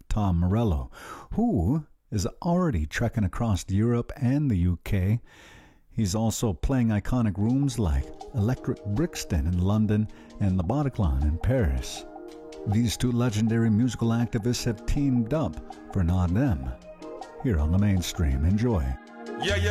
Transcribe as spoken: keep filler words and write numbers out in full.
Tom Morello, who is already trekking across Europe and the U K. He's also playing iconic rooms like Electric Brixton in London and the Bataclan in Paris. These two legendary musical activists have teamed up for Not Them. Here on the Mainstream. Enjoy. Yeah, yeah.